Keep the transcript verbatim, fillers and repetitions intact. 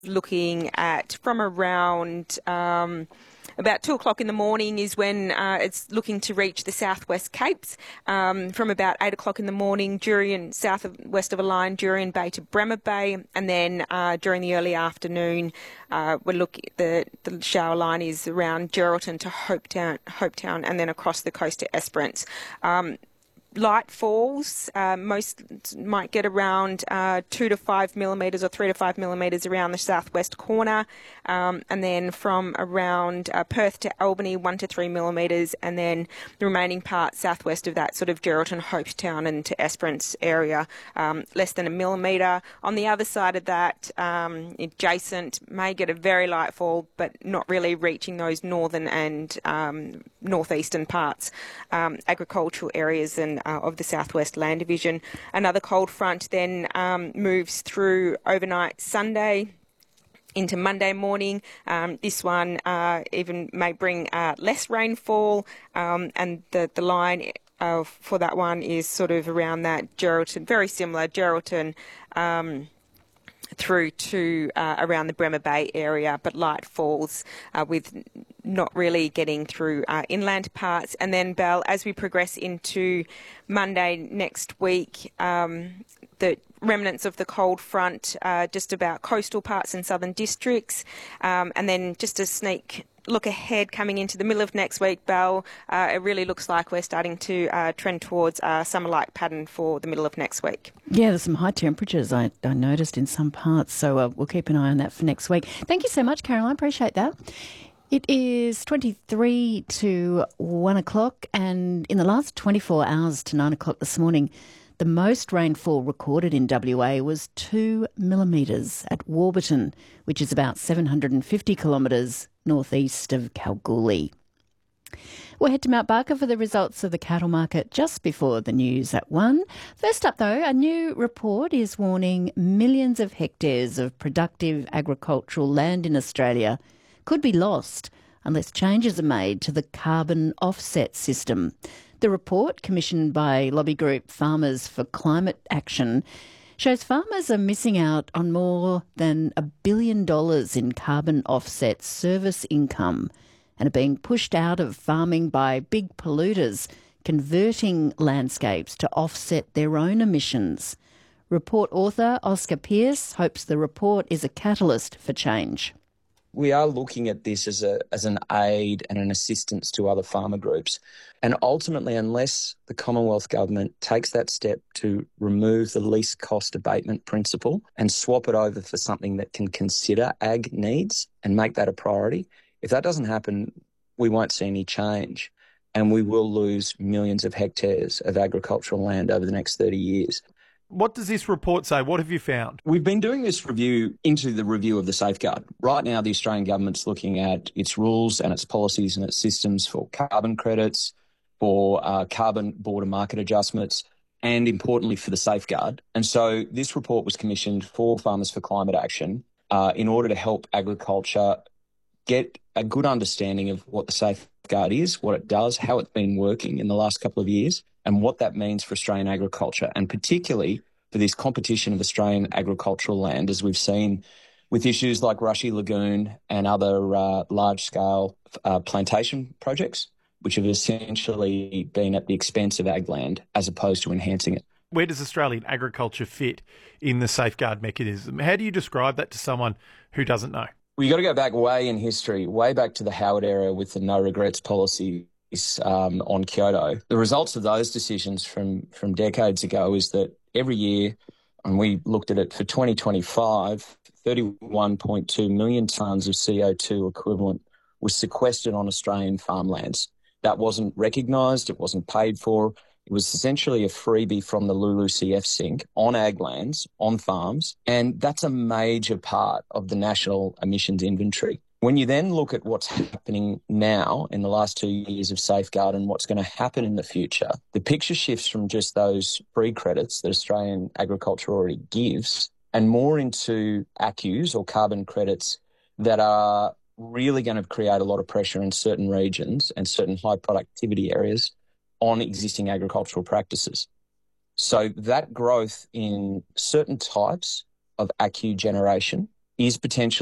looking at from around um, about two o'clock in the morning is when uh, it's looking to reach the southwest Capes. Um, from about eight o'clock in the morning, Jurien, south of west of a line, Jurien Bay to Bremer Bay, and then uh, during the early afternoon, uh, we're looking the the shower line is around Geraldton to Hopetown, Hopetown, and then across the coast to Esperance. Um, Light falls, uh, most might get around uh, two to five millimetres or three to five millimetres around the southwest corner, um, and then from around uh, Perth to Albany, one to three millimetres, and then the remaining part southwest of that, sort of Geraldton, Hopetown and to Esperance area, um, less than a millimetre. On the other side of that, um, adjacent, may get a very light fall, but not really reaching those northern and um, northeastern parts, um, agricultural areas and Uh, of the Southwest Land Division. Another cold front then um, moves through overnight Sunday into Monday morning. Um, this one uh, even may bring uh, less rainfall, um, and the, the line uh, for that one is sort of around that Geraldton, very similar, Geraldton um, through to uh, around the Bremer Bay area, but light falls uh, with not really getting through uh, inland parts. And then, Belle, as we progress into Monday next week, um, the remnants of the cold front, uh, just about coastal parts and southern districts, um, and then just a sneak look ahead coming into the middle of next week, Belle, uh, it really looks like we're starting to uh, trend towards a summer-like pattern for the middle of next week. Yeah, there's some high temperatures I, I noticed in some parts, so uh, we'll keep an eye on that for next week. Thank you so much, Caroline. Appreciate that. It is twenty-three to one o'clock, and in the last twenty-four hours to nine o'clock this morning, the most rainfall recorded in W A was two millimetres at Warburton, which is about seven hundred fifty kilometres northeast of Kalgoorlie. We'll head to Mount Barker for the results of the cattle market just before the news at one. First up, though, a new report is warning millions of hectares of productive agricultural land in Australia could be lost unless changes are made to the carbon offset system. The report, commissioned by lobby group Farmers for Climate Action, shows farmers are missing out on more than a billion dollars in carbon offset service income and are being pushed out of farming by big polluters, converting landscapes to offset their own emissions. Report author Oscar Pearce hopes the report is a catalyst for change. We are looking at this as a as an aid and an assistance to other farmer groups. And ultimately, unless the Commonwealth Government takes that step to remove the least cost abatement principle and swap it over for something that can consider ag needs and make that a priority, if that doesn't happen, we won't see any change and we will lose millions of hectares of agricultural land over the next thirty years. What does this report say? What have you found? We've been doing this review into the review of the safeguard. Right now, the Australian government's looking at its rules and its policies and its systems for carbon credits, for uh, carbon border market adjustments, and importantly for the safeguard. And so this report was commissioned for Farmers for Climate Action uh, in order to help agriculture get a good understanding of what the safeguard is, what it does, how it's been working in the last couple of years, and what that means for Australian agriculture, and particularly for this competition of Australian agricultural land, as we've seen with issues like Rushy Lagoon and other uh, large-scale uh, plantation projects, which have essentially been at the expense of ag land as opposed to enhancing it. Where does Australian agriculture fit in the safeguard mechanism? How do you describe that to someone who doesn't know? Well, you've got to go back way in history, way back to the Howard era with the no-regrets policy um, on Kyoto. The results of those decisions from, from decades ago is that every year, and we looked at it for twenty twenty-five, thirty-one point two million tonnes of C O two equivalent was sequestered on Australian farmlands. That wasn't recognised, it wasn't paid for. It was essentially a freebie from the L U L U C F sink on ag lands, on farms, and that's a major part of the national emissions inventory. When you then look at what's happening now in the last two years of Safeguard and what's going to happen in the future, the picture shifts from just those free credits that Australian agriculture already gives and more into A C Us or carbon credits that are really going to create a lot of pressure in certain regions and certain high productivity areas on existing agricultural practices. So that growth in certain types of A C U generation is potentially